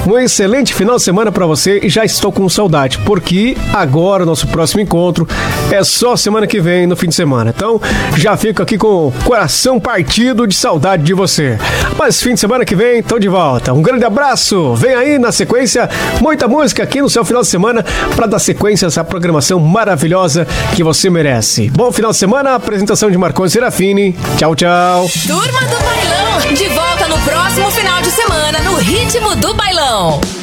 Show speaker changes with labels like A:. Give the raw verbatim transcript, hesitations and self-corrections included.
A: Um excelente final de semana pra você e já estou com saudade, porque agora o nosso próximo encontro é só semana que vem, no fim de semana. Então, já fico aqui com o coração partido de saudade de você. Mas fim de semana que vem, tô de volta. Um grande abraço. Vem aí na sequência muita música aqui no seu final de semana pra dar sequência a essa programação maravilhosa que você merece. Bom final de semana, apresentação de Marconi Serafini. Tchau, tchau.
B: Turma do Bailão, de volta no próximo final de semana no Ritmo do Bailão.